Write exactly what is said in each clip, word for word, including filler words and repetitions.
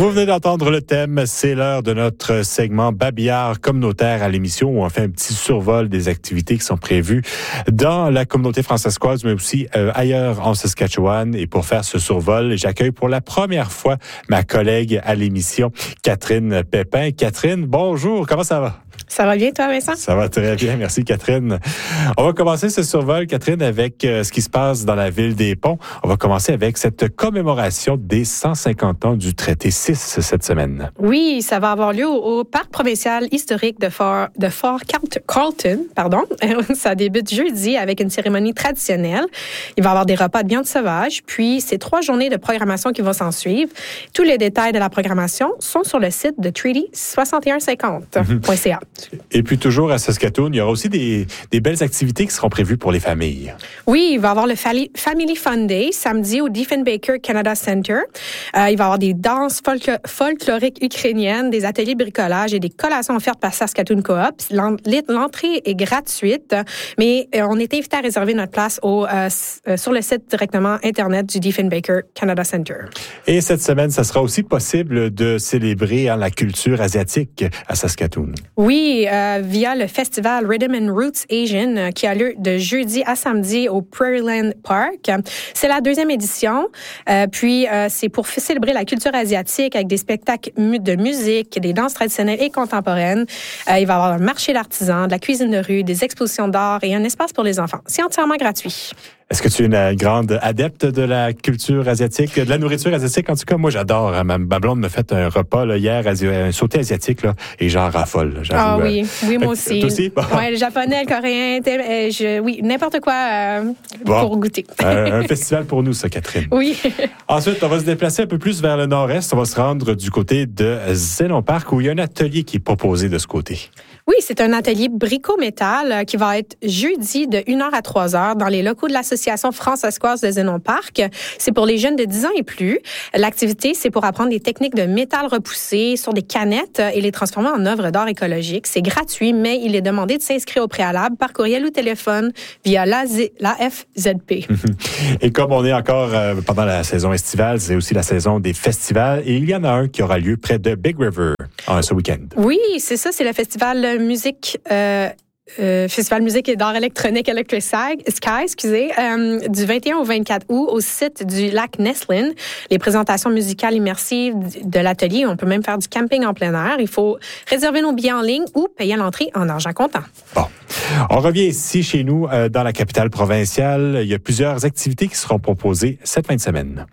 Vous venez d'entendre le thème, c'est l'heure de notre segment Babillard communautaire à l'émission où on fait un petit survol des activités qui sont prévues dans la communauté françaiscoise, mais aussi euh, ailleurs en Saskatchewan. Et pour faire ce survol, j'accueille pour la première fois ma collègue à l'émission, Catherine Pépin. Catherine, bonjour, comment ça va? Ça va bien, toi, Vincent? Ça va très bien, merci, Catherine. On va commencer ce survol, Catherine, avec euh, ce qui se passe dans la ville des Ponts. On va commencer avec cette commémoration des cent cinquante ans du traité six cette semaine. Oui, ça va avoir lieu au, au parc provincial historique de Fort, de Fort Carlton. Pardon. Ça débute jeudi avec une cérémonie traditionnelle. Il va y avoir des repas de viande sauvage, puis c'est trois journées de programmation qui vont s'en suivre. Tous les détails de la programmation sont sur le site de treaty soixante et un cinquante point c a. Et puis toujours à Saskatoon, il y aura aussi des, des belles activités qui seront prévues pour les familles. Oui, il va y avoir le Family Fun Day samedi au Diefenbaker Canada Center. Euh, il va y avoir des danses folklor- folkloriques ukrainiennes, des ateliers de bricolage et des collations offertes par Saskatoon Co-op. L'entrée est gratuite, mais on est invité à réserver notre place au, euh, sur le site directement Internet du Diefenbaker Canada Center. Et cette semaine, ça sera aussi possible de célébrer hein, la culture asiatique à Saskatoon. Oui, euh, via le festival Rhythm and Roots Asian euh, qui a lieu de jeudi à samedi au Prairieland Park. C'est la deuxième édition. Euh, puis, euh, c'est pour célébrer la culture asiatique avec des spectacles de musique, des danses traditionnelles et contemporaines. Euh, il va y avoir un marché d'artisans, de la cuisine de rue, des expositions d'art et un espace pour les enfants. C'est entièrement gratuit. Est-ce que tu es une grande adepte de la culture asiatique, de la nourriture asiatique? En tout cas, moi, j'adore. Ma, ma blonde m'a fait un repas là, hier, un sauté asiatique, là, et j'en raffole. Ah oui, oui, moi aussi. Toi aussi? Bon. Oui, le japonais, le coréen, je, oui, n'importe quoi euh, bon. pour goûter. un, un festival pour nous, ça, Catherine. Oui. Ensuite, on va se déplacer un peu plus vers le nord-est. On va se rendre du côté de Zénon Park, où il y a un atelier qui est proposé de ce côté. Oui, c'est un atelier brico-métal qui va être jeudi de une heure à trois heures dans les locaux de l'Association françaiscoise de Zénon Park. C'est pour les jeunes de dix ans et plus. L'activité, c'est pour apprendre des techniques de métal repoussé sur des canettes et les transformer en œuvres d'art écologique. C'est gratuit, mais il est demandé de s'inscrire au préalable par courriel ou téléphone via l'A F Z P. Et comme on est encore euh, pendant la saison estivale, c'est aussi la saison des festivals. Et il y en a un qui aura lieu près de Big River euh, ce week-end. Oui, c'est ça. C'est le festival musique... Euh, Euh, Festival musique et d'art électronique Electric Sky, excusez, euh, du vingt et un au vingt-quatre août au site du lac Neslin. Les présentations musicales immersives de l'atelier, on peut même faire du camping en plein air. Il faut réserver nos billets en ligne ou payer l'entrée en argent comptant. Bon. On revient ici chez nous, euh, dans la capitale provinciale. Il y a plusieurs activités qui seront proposées cette fin de semaine.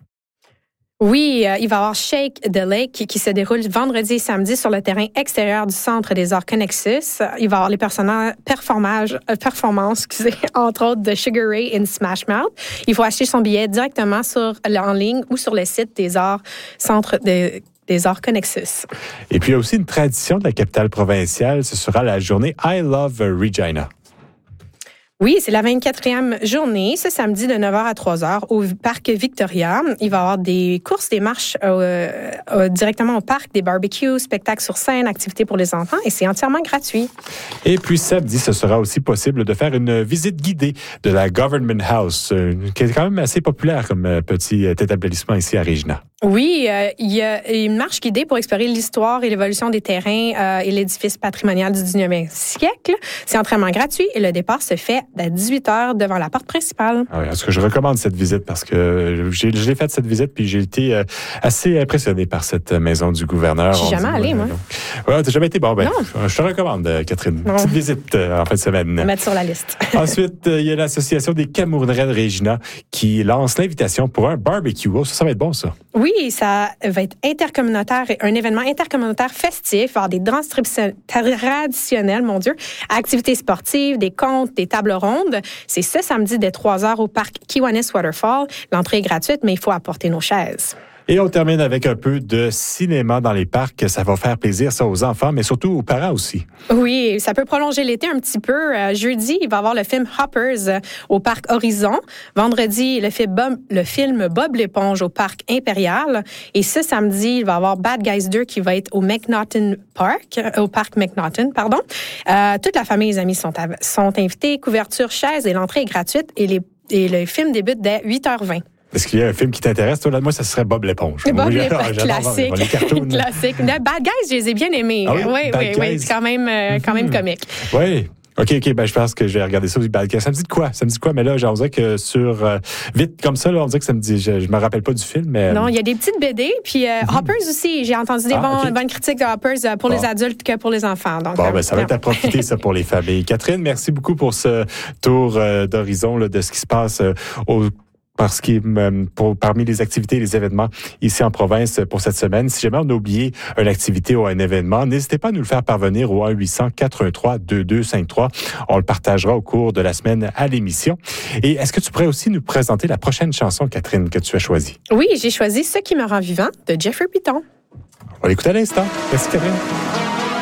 Oui, euh, il va y avoir Shake the Lake qui, qui se déroule vendredi et samedi sur le terrain extérieur du Centre des Arts Connexus. Il va y avoir les personnages, performances, euh, performances excusez, entre autres de Sugar Ray et Smash Mouth. Il faut acheter son billet directement sur, en ligne ou sur le site des Arts Centre de des Arts Connexus. Et puis, il y a aussi une tradition de la capitale provinciale. Ce sera la journée I Love Regina. Oui, c'est la vingt-quatrième journée, ce samedi de neuf heures à trois heures au parc Victoria. Il va y avoir des courses, des marches euh, euh, directement au parc, des barbecues, spectacles sur scène, activités pour les enfants et c'est entièrement gratuit. Et puis samedi, ce sera aussi possible de faire une visite guidée de la Government House, euh, qui est quand même assez populaire comme euh, petit établissement ici à Regina. Oui, euh, il y a une marche guidée pour explorer l'histoire et l'évolution des terrains euh, et l'édifice patrimonial du dix-neuvième siècle. C'est entièrement gratuit et le départ se fait à dix-huit heures devant la porte principale. Ah oui, est-ce que je recommande cette visite parce que j'ai, j'ai fait cette visite puis j'ai été euh, assez impressionné par cette maison du gouverneur. Je suis jamais allée, moi. Ouais, t'as jamais été bon. Ben, non. Je te recommande, Catherine. Non. Petite visite euh, en fin de semaine. On va mettre sur la liste. Ensuite, euh, il y a l'Association des Camerounais de Regina qui lance l'invitation pour un barbecue. Oh, ça, ça va être bon, ça. Oui, ça va être intercommunautaire, un événement intercommunautaire festif, avoir des danses traditionnelles, mon Dieu, activités sportives, des contes, des tables rondes. C'est ce samedi dès trois heures au parc Kiwanis Waterfall. L'entrée est gratuite, mais il faut apporter nos chaises. Et on termine avec un peu de cinéma dans les parcs. Ça va faire plaisir, ça, aux enfants, mais surtout aux parents aussi. Oui, ça peut prolonger l'été un petit peu. Euh, jeudi, il va y avoir le film Hoppers euh, au parc Horizon. Vendredi, le film, Bob, le film Bob l'éponge au parc Impérial. Et ce samedi, il va y avoir Bad Guys deux qui va être au McNaughton Park, euh, au parc McNaughton, pardon. Euh, toute la famille et les amis sont, sont invités. Couverture, chaises et l'entrée est gratuite. Et, les, et le film débute dès huit heures vingt. Est-ce qu'il y a un film qui t'intéresse? Toi, là, moi, ça serait Bob l'éponge. Bob moi, l'éponge, classique. Les cartoons. Classique. Bad Guys, je les ai bien aimés. Ah oui, oui, Bad oui, Guys. oui. C'est quand même, euh, quand même comique. Oui. OK, OK, ben je pense que je vais regarder ça aussi. Bad Guys. Ça me dit de quoi? Ça me dit de quoi? Mais là, on dirait que sur... Euh, vite comme ça, là, on dirait que ça me dit... Je, je me rappelle pas du film, mais... Non, il y a des petites B D. Puis euh, mm-hmm. Hoppers aussi. J'ai entendu des ah, bons, okay. bonnes critiques de Hoppers pour bon. les adultes que pour les enfants. Donc, bon, euh, ben ça va être à profiter, ça, pour les familles. Catherine, merci beaucoup pour ce tour euh, d'horizon là, de ce qui se passe euh, au... parce que pour, parmi les activités et les événements ici en province pour cette semaine, si jamais on a oublié une activité ou un événement, n'hésitez pas à nous le faire parvenir au un huit cents quatre un trois deux deux cinq trois. On le partagera au cours de la semaine à l'émission. Et est-ce que tu pourrais aussi nous présenter la prochaine chanson, Catherine, que tu as choisie? Oui, j'ai choisi Ce qui me rend vivant de Jeffrey Piton. On l'écoute à l'instant. Merci, Catherine.